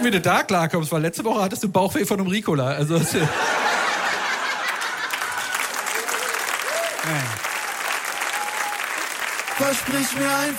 gucken, wie du da klarkommst, weil letzte Woche hattest du Bauchweh von einem Ricola. Also, Versprich mir ein